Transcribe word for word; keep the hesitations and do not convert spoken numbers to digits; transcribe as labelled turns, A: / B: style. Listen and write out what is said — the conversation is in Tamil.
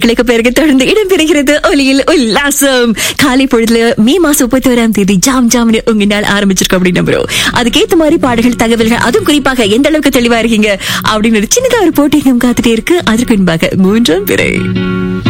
A: பாடல்களுக்கு பிறகு தொடர்ந்து இடம்பெறுகிறது ஒலியில் உல்லாசம். காலை பொழுதுல மே மாசம் முப்பத்தி ஓராம் தேதி ஜாம் ஜாம்னு உங்க நாள் ஆரம்பிச்சிருக்கோம் அப்படின்னு நம்புறோம். அதுக்கேற்ற மாதிரி பாடல்கள், தகவல்கள், அதுவும் குறிப்பாக எந்த அளவுக்கு தெளிவா இருக்கீங்க அப்படின்னு ஒரு சின்னதா ஒரு போட்டியும் காத்துட்டே இருக்கு. அதற்கு முன்பாக மூன்றாம் பிறை